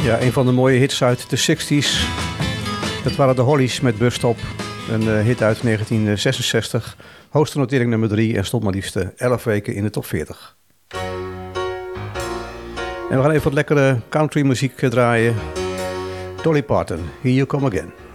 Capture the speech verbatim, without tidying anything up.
Ja, een van de mooie hits uit de zestig's. Dat waren de Hollies met Bus Stop. Een uh, hit uit negentien zesenzestig. Hoogste notering nummer drie en stond maar liefst elf weken in de top veertig. En we gaan even wat lekkere country muziek draaien. Dolly Parton, Here You Come Again.